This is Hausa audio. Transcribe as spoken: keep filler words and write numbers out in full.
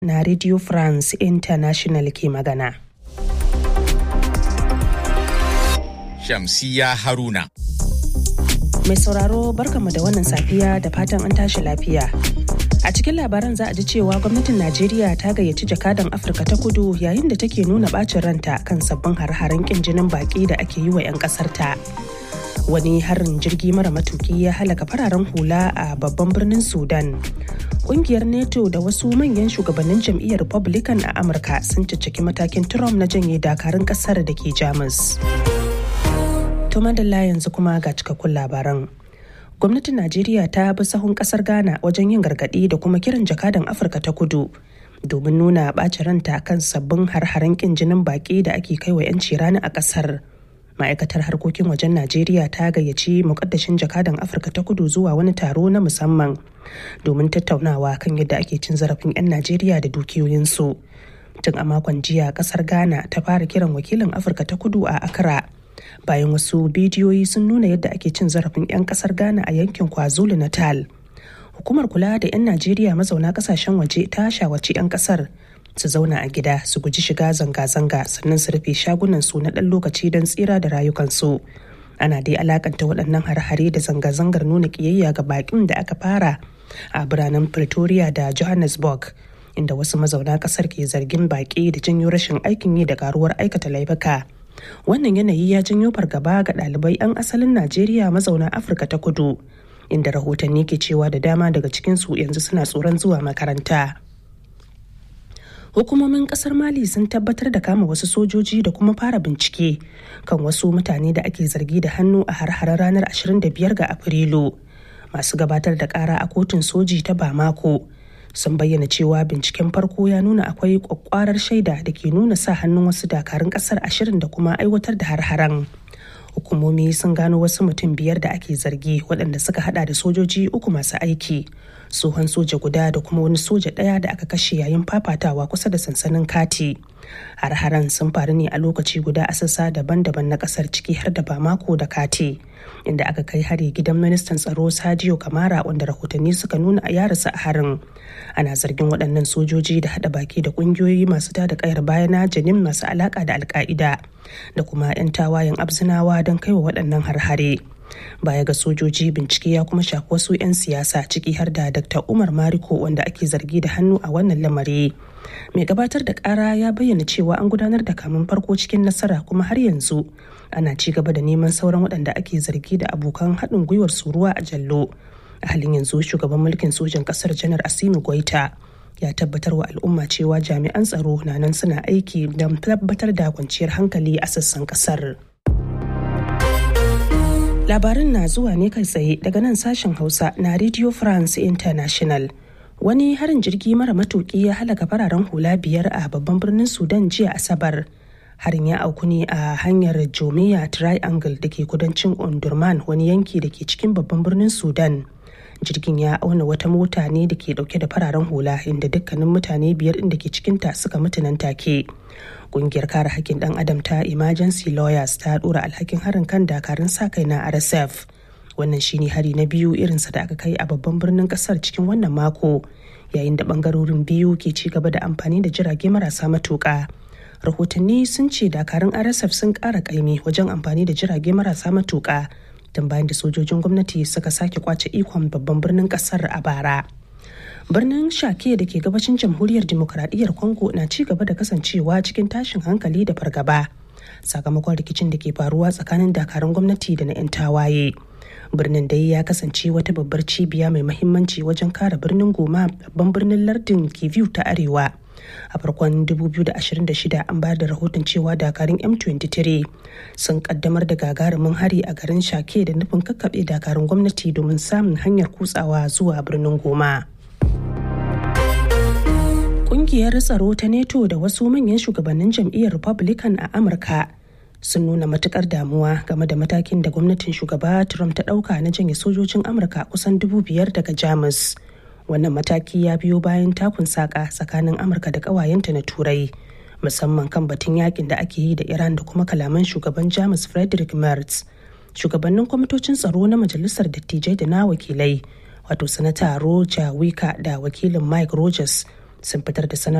na Radio France International ke magana. Shamsiya Haruna. Mai sauraro barkanmu da wannan safiya da fatan an tashi lafiya. A cikin labaran za a ji cewa gwamnatin Najeriya ta gayyaci jakadan Afirka ta Kudu yayin da take nuna bacin ranta kan sabbin har-haren kin jinin baki da ake yi wa 'yan kasar ta. Wani harin jirgi mara matuki ya halaka fararen hula a babban birnin Sudan. Kungiyar NATO da wasu manyan shugabannin jam'iyyar Republican a Amurka sun cicciki matakin Trump na janye dakarun kasar da ke Jamus. To madalla yanzu kuma ga cikakkun labaran. Gwamnatin Najeriya ta bi sahun kasar Ghana wajen yin gargaɗi da kuma kiran jakadan Afirka ta Kudu domin nuna ɓacin ranta kan sabbin har-haren kin jinin baƙi da ake kai wa 'yanci rani a ƙasar. Ma'aikatar harkokin wajen Najeriya ta gayyaci muƙaddashin jakadan Afirka ta Kudu zuwa wani taro na musamman domin tattaunawa kan yadda ake cin zarafin 'yan Najeriya da dukiyoyinsu. Tun a makon jiya ƙasar Ghana ta fara kiran wakilin Afirka ta Kudu a Accra. Bayan wasu bidiyoyi sun nuna yadda ake cin zarafin 'yan kasar Ghana a yankin KwaZulu Natal. Hukumar kula da 'yan Najeriya mazauna kasashen waje ta shawarci 'yan kasar su zauna a gida su guji shiga zanga-zanga sannan su rufe shagunan su na ɗan lokaci don tsira da rayukansu. Ana dai alakanta waɗannan har-hare da zanga-zangar nuna ƙiyayya ga baƙin da aka fara a biranen Pretoria da Johannesburg, inda wasu mazauna kasar ke zargin baƙi da janyo rashin aikin yi da karuwar aikata laifuka. Wannan yanayi ya janyo fargaba ga ɗalibai 'yan asalin Najeriya mazauna Afirka ta Kudu, inda rahotanni ke cewa da dama daga cikinsu yanzu suna tsoron zuwa makaranta. Hukumomin ƙasar Mali sun tabbatar da kama wasu sojoji da kuma fara bincike kan wasu mutane da ake zargi da hannu a har-haren ranar ashirin da biyar ga Afrilu. Masu gabatar da ƙara a kotun soji ta Bamako sun bayyana cewa binciken farko ya nuna akwai kwakwarar shaida da ke nuna sa hannun wasu dakarun kasar ashirin da kuma aiwatar da har-haren. Hukumomi sun gano wasu mutum biyar da ake zargi waɗanda suka hada da sojoji uku masu aiki, tsohon soja guda da kuma wani soja ɗaya da aka kashe yayin fafatawa kusa da sansanin Kati. Har-haren sun faru ne a lokaci guda a sassa daban-daban na ƙasar ciki har da Bamako da Kati, inda aka kai hari gidan ministan tsaro Sadio Kamara wanda rahotanni suka nuna a yarasa a harin. Ana zargin waɗannan sojoji da haɗa baki da ƙungiyoyi masu tada ƙayar baya na Janim masu alaƙa da Alƙa'ida da kuma 'yan tawayen Abzinawa don kaiwa waɗannan har-hare. Baya ga sojoji, bincike ya kuma shafi wasu 'yan siyasa ciki har da Dakta Umar Mariko wanda ake zargi da hannu a wannan lamari. Mai gabatar da ƙara ya bayyana cewa an gudanar da kamun farko cikin nasara kuma har yanzu ana ci gaba da neman sauran waɗanda ake zargi da abokan haɗin gwiwar su ruwa a jallo. A halin yanzu shugaban mulkin sojan ƙasar Janar Assimi Goita ya tabbatar wa al'umma cewa jami'an tsaro na nan suna aiki don tabbatar da kwanciyar hankali a sassan ƙasar. Labarin na zuwa ne kai tsaye daga nan sashen Hausa na Radio France International. Wani harin jirgi mara matuki ya halaka fararen hula biyar a babban birnin Sudan jiya Asabar. Harin ya auku ne a hanyar Jomiya Triangle da ke kudancin Omdurman, wani yanki da ke cikin babban birnin Sudan. Jirgin ya auna wata mota ne da ke dauke da fararen hula inda dukkanin mutane biyar inda ke cikinta suka mutu nan take. Kungiyar kare hakkin dan adam ta Emergency Lawyers ta dora alhakin harin kan dakarun sa kai na R S F. Wannan shine hari na biyu irinsa da aka kai a babban birnin kasar cikin wannan mako, yayin da bangarorin biyu ke ci gaba da amfani da jirage marasa matuƙa. Rahotanni sun ce dakarun R S F sun ƙara ƙaimi wajen amfani da jirage marasa matuƙa tun bayan da sojojin gwamnati suka sake kwace ikon babban birnin kasar a bara. Birnin Shake da ke gabashin jamhuriyar demokradiyyar Congo na ci gaba da kasancewa cikin tashin hankali da fargaba sakamakon rikicin da ke faruwa tsakanin dakarun gwamnati da na 'yan tawaye. Birnin dai ya kasance wata babbar cibiya mai mahimmanci wajen kare birnin Goma, babban birnin lardin Kivu ta Arewa. A farkon dubu biyu da ashirin da shida an bayar da rahoton cewa dakarun M twenty-three sun kaddamar da gagarumin hari a garin Shake da nufin kakkaɓe dakarun gwamnati domin samun hanyar kutsawa zuwa birnin Goma. Ƙungiyar tsaro ta NATO da wasu manyan shugabannin jam'iyyar Republican a Amurka sun nuna matukar damuwa game da matakin da gwamnatin shugaba Trump ta ɗauka na janye sojojin Amurka kusan dubu biyar daga Jamus. Wannan mataki ya biyo bayan takun saka tsakanin Amurka da ƙawayenta na Turai, musamman kan batun yakin da ake yi da Iran da kuma kalaman shugaban Jamus Friedrich Merz. Shugabannin kwamitocin tsaro na Majalisar Dattijai da na Wakilai, wato Sanata Roger Wicker da wakilin Mike Rogers, sun fitar da sanar